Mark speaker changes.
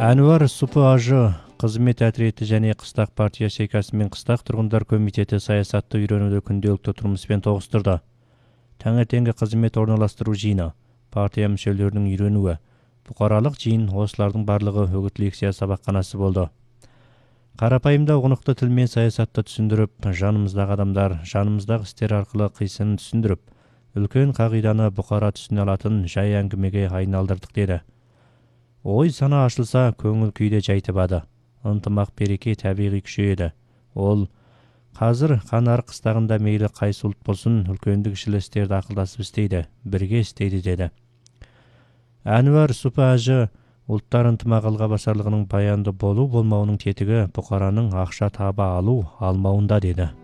Speaker 1: Әнуар СУПАЖ қызмет әтіреті және қыстақ партия шекасы мен қыстақ тұрғындар комитеті саясатты үйренуді күнделікті тұрмыспен тоғыстырды. Таңертеңгі қызмет орналастыру жиыны, партия мүшелерінің үйренуі, бұқаралық жиын осылардың барлығы үгіт лекция сабақханасы болды. Қарапайымда ұғынықты тілмен саясатты түсіндіріп, жанымыздағы адамдар, жанымыздағы істер арқылы қисынын түсіндіріп, үлкен қағиданы бұқара түсіне алатын жай әңгімеге айналдырдық деді. Ой сана ашылса, көңіл күйде жайтыбады. Ынтымақ береке табиғи күшейеді. Ол қазір қанар қыстағында мейлі қайсы ұлт болсын, үлкендік кішілі істерді ақылдасып істейді, бірге істейді деді. Әнуар СУПАЖ ұлттар ынтымақ алға басарлығының баянды болу болмауының тетігі бұқараның ақша таба алу алмауында деді.